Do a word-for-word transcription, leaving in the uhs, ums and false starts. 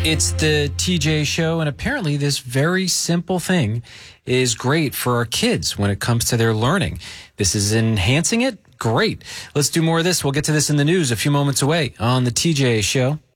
It's the T J Show, and apparently this very simple thing is great for our kids when it comes to their learning. This is enhancing it? Great. Let's do more of this. We'll get to this in the news a few moments away on the T J Show.